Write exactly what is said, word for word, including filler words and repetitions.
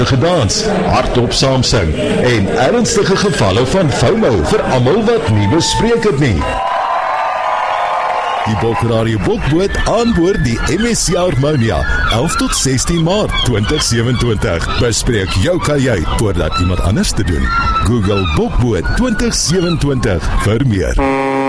gedans, hardop saamsing en ernstige gevalle van FOMO vir almal wat nie bespreek het nie. Die Bokradio Bokboot aanboord die M S C Harmonia elf tot sestien Maart twintig sewenentwintig. Bespreek jou kajuit voordat iemand anders te doen. Google Bokboot twintig sewenentwintig vir meer.